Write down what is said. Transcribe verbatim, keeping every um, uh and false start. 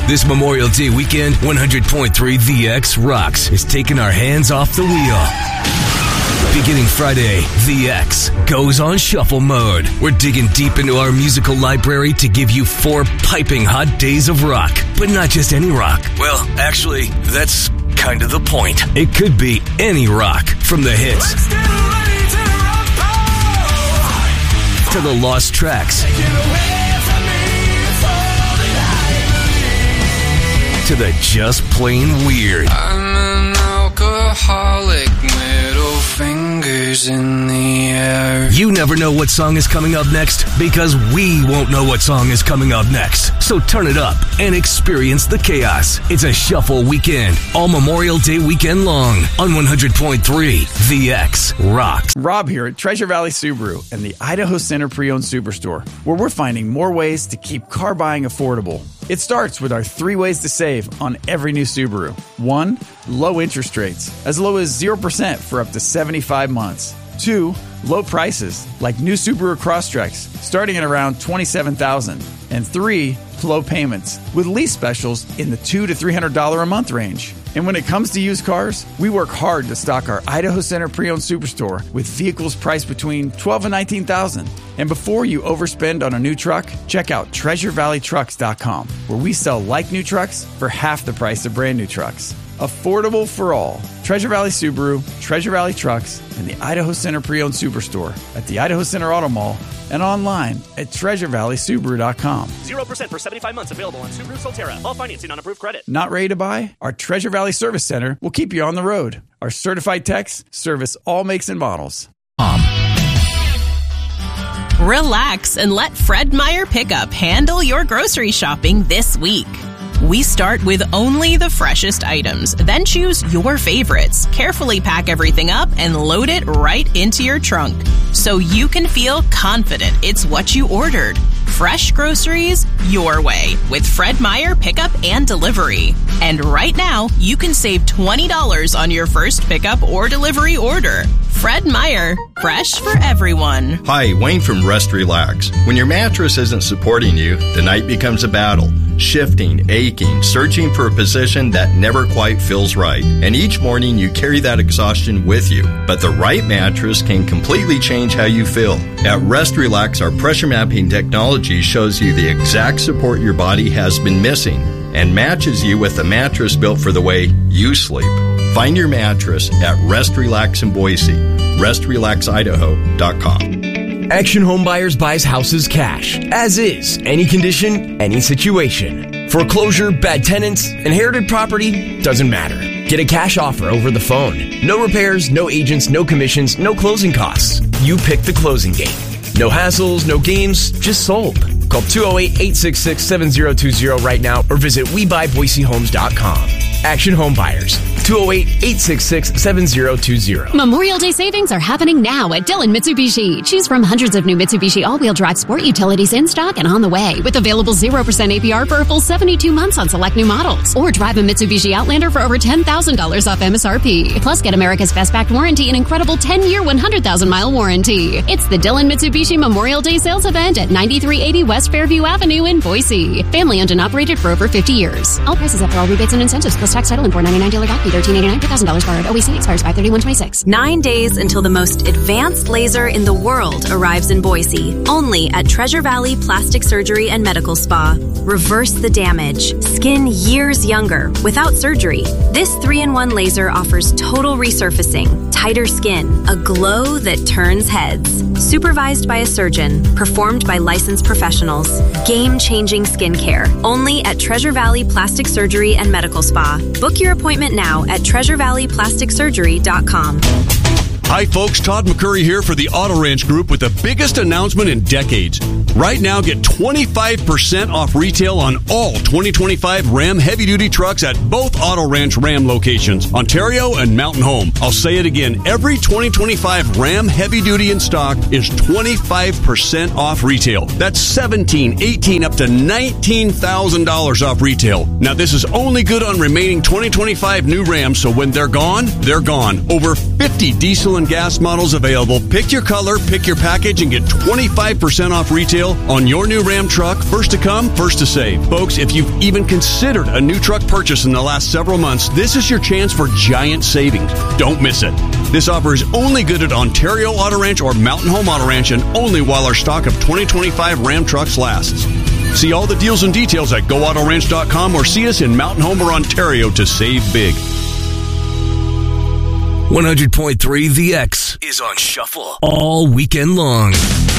This Memorial Day weekend, one hundred point three The X Rocks is taking our hands off the wheel. Beginning Friday, The X goes on shuffle mode. We're digging deep into our musical library to give you four piping hot days of rock. But not just any rock. Well, actually, that's kind of the point. It could be any rock, from the hits to the lost tracks to the just plain weird. I'm an alcoholic, middle fingers in the air. You never know what song is coming up next because we won't know what song is coming up next. So turn it up and experience the chaos. It's a shuffle weekend, all Memorial Day weekend long on one hundred point three The X Rocks. Rob here at Treasure Valley Subaru and the Idaho Center Pre-Owned Superstore, where we're finding more ways to keep car buying affordable. It starts with our three ways to save on every new Subaru. One, low interest rates, as low as zero percent for up to seventy-five months. Two, low prices, like new Subaru Crosstreks, starting at around twenty-seven thousand dollars. And three, low payments, with lease specials in the two hundred to three hundred dollars a month range. And when it comes to used cars, we work hard to stock our Idaho Center Pre-Owned Superstore with vehicles priced between twelve thousand dollars and nineteen thousand dollars. And before you overspend on a new truck, check out treasure valley trucks dot com, where we sell like new trucks for half the price of brand new trucks. Affordable for all. Treasure Valley Subaru, Treasure Valley Trucks, and the Idaho Center Pre-Owned Superstore at the Idaho Center Auto Mall and online at treasure valley subaru dot com. zero percent for seventy-five months available on Subaru Solterra. All financing on approved credit. Not ready to buy? Our Treasure Valley Service Center will keep you on the road. Our certified techs service all makes and models. Um. Relax and let Fred Meyer Pickup handle your grocery shopping this week. We start with only the freshest items, then choose your favorites, carefully pack everything up, and load it right into your trunk so you can feel confident it's what you ordered. Fresh groceries your way with Fred Meyer Pickup and Delivery. And right now, you can save twenty dollars on your first pickup or delivery order. Fred Meyer, fresh for everyone. Hi, Wayne from Rest Relax. When your mattress isn't supporting you, the night becomes a battle. Shifting, aching, searching for a position that never quite feels right. And each morning you carry that exhaustion with you. But the right mattress can completely change how you feel. At Rest Relax, our pressure mapping technology shows you the exact support your body has been missing and matches you with a mattress built for the way you sleep. Find your mattress at Rest Relax in Boise, rest relax idaho dot com. Action Home Buyers buys houses cash, as is, any condition, any situation. Foreclosure, bad tenants, inherited property, doesn't matter. Get a cash offer over the phone. No repairs, no agents, no commissions, no closing costs. You pick the closing game. No hassles, no games, just sold. Call two oh eight, eight six six, seven oh two oh right now or visit we buy boise homes dot com. Action Home Buyers, two oh eight, eight six six, seven oh two oh. Memorial Day savings are happening now at Dillon Mitsubishi. Choose from hundreds of new Mitsubishi all-wheel drive sport utilities in stock and on the way, with available zero percent A P R for a full seventy-two months on select new models. Or drive a Mitsubishi Outlander for over ten thousand dollars off M S R P. Plus, get America's best-backed warranty and incredible ten-year, one hundred thousand mile warranty. It's the Dillon Mitsubishi Memorial Day sales event at ninety-three eighty West Fairview Avenue in Boise. Family owned and operated for over fifty years. All prices after all rebates and incentives plus tax title and four ninety-nine dealer doc fee thirteen eighty-nine per thousand dollars borrowed. O E C expires five thirty-one twenty-six. Nine days until the most advanced laser in the world arrives in Boise. Only at Treasure Valley Plastic Surgery and Medical Spa. Reverse the damage. Skin years younger without surgery. This three in one laser offers total resurfacing, tighter skin, a glow that turns heads. Supervised by a surgeon, performed by licensed professionals. Game-changing skincare. Only at Treasure Valley Plastic Surgery and Medical Spa. Book your appointment now at treasure valley plastic surgery dot com. Hi folks, Todd McCurry here for the Auto Ranch Group with the biggest announcement in decades. Right now, get twenty-five percent off retail on all twenty twenty-five Ram heavy-duty trucks at both Auto Ranch Ram locations, Ontario and Mountain Home. I'll say it again, every twenty twenty-five Ram heavy-duty in stock is twenty-five percent off retail. That's seventeen, eighteen, up to nineteen thousand dollars off retail. Now, this is only good on remaining twenty twenty-five new Rams, so when they're gone, they're gone. Over fifty diesel and gas models available. Pick your color, pick your package, and get twenty-five percent off retail on your new Ram truck. First to come, first to save. Folks, if you've even considered a new truck purchase in the last several months, this is your chance for giant savings. Don't miss it. This offer is only good at Ontario Auto Ranch or Mountain Home Auto Ranch, and only while our stock of twenty twenty-five Ram trucks lasts. See all the deals and details at go auto ranch dot com or see us in Mountain Home or Ontario to save big. one hundred point three The X is on shuffle all weekend long.